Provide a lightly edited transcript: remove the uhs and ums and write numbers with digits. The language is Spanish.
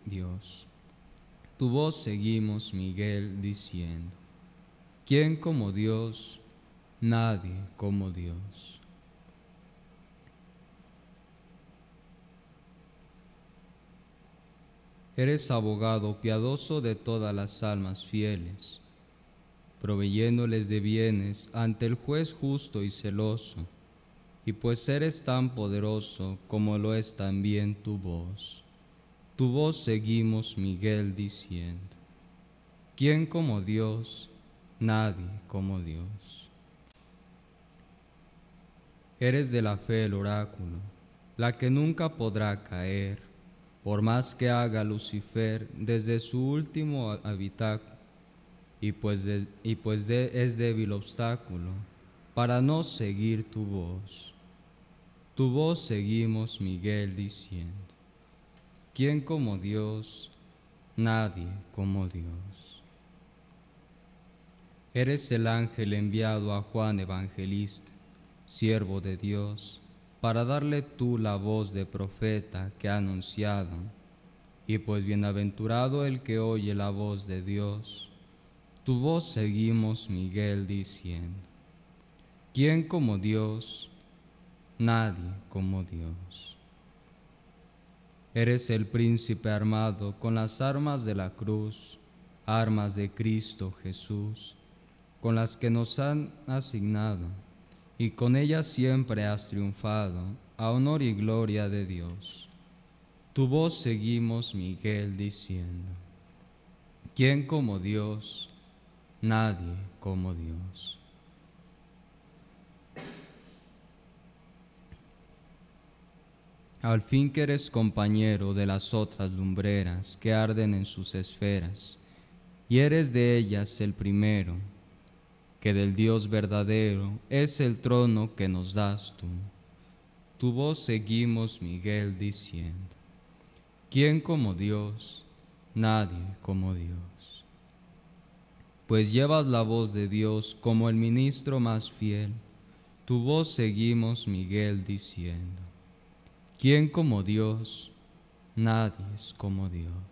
Dios. Tu voz seguimos, Miguel, diciendo: ¿quién como Dios? Nadie como Dios. Eres abogado piadoso de todas las almas fieles, proveyéndoles de bienes ante el juez justo y celoso, y pues eres tan poderoso como lo es también tu voz. Tu voz seguimos, Miguel, diciendo: ¿quién como Dios? Nadie como Dios. Eres de la fe el oráculo, la que nunca podrá caer, por más que haga Lucifer desde su último habitáculo, es débil obstáculo para no seguir tu voz. Tu voz seguimos, Miguel, diciendo: ¿quién como Dios? Nadie como Dios. Eres el ángel enviado a Juan Evangelista, siervo de Dios, para darle tú la voz de profeta que ha anunciado, y pues bienaventurado el que oye la voz de Dios. Tu voz seguimos, Miguel, diciendo: ¿quién como Dios? Nadie como Dios. Eres el príncipe armado con las armas de la cruz, armas de Cristo Jesús, con las que nos han asignado, y con ellas siempre has triunfado, a honor y gloria de Dios. Tu voz seguimos, Miguel, diciendo: ¿quién como Dios? Nadie como Dios. Al fin que eres compañero de las otras lumbreras que arden en sus esferas, y eres de ellas el primero, que del Dios verdadero es el trono que nos das tú. Tu voz seguimos, Miguel, diciendo: ¿quién como Dios? Nadie como Dios. Pues llevas la voz de Dios como el ministro más fiel. Tu voz seguimos, Miguel, diciendo: ¿quién como Dios? Nadie es como Dios.